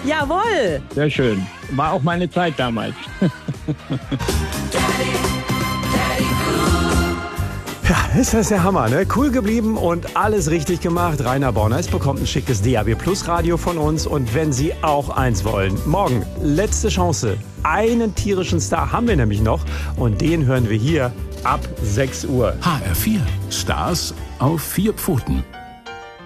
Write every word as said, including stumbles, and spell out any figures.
Jawohl. Sehr schön. War auch meine Zeit damals. Ja, ist das der Hammer, ne? Cool geblieben und alles richtig gemacht. Rainer Borneis bekommt ein schickes D A B Plus Radio von uns. Und wenn Sie auch eins wollen, morgen letzte Chance. Einen tierischen Star haben wir nämlich noch und den hören wir hier ab sechs Uhr. H R vier. Stars auf vier Pfoten.